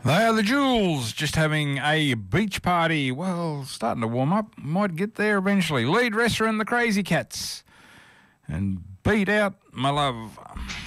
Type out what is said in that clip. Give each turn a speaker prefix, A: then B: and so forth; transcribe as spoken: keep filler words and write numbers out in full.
A: They are the Jewels, just having a beach party. Well, starting to warm up. Might get there eventually. Lead wrestler and the Crazy Cats. And Beat Out My Love.